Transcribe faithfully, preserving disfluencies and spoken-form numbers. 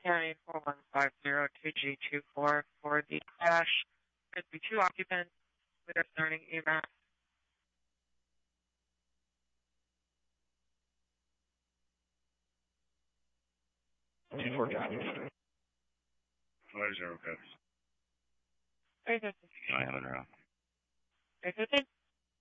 carrying four one five zero two G two four for the crash. Could be two occupants with a starting E M A S. Two four copy. What is zero code? Very good. I have it around. Very good.